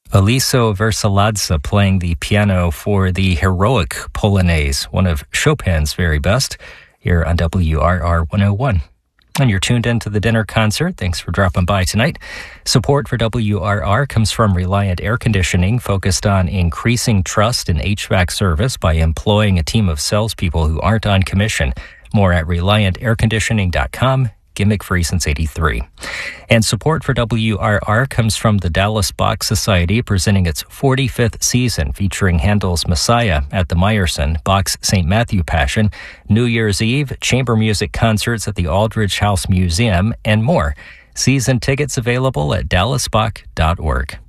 Aliso Versaladze playing the piano for the Heroic Polonaise, one of Chopin's very best, here on WRR 101. And you're tuned into the dinner concert. Thanks for dropping by tonight. Support for WRR comes from Reliant Air Conditioning, focused on increasing trust in HVAC service by employing a team of salespeople who aren't on commission. More at ReliantAirConditioning.com. Gimmick free since '83. And support for WRR comes from the Dallas Bach Society, presenting its 45th season, featuring Handel's Messiah at the Meyerson, Bach's St. Matthew Passion, New Year's Eve, chamber music concerts at the Aldridge House Museum, and more. Season tickets available at dallasbach.org.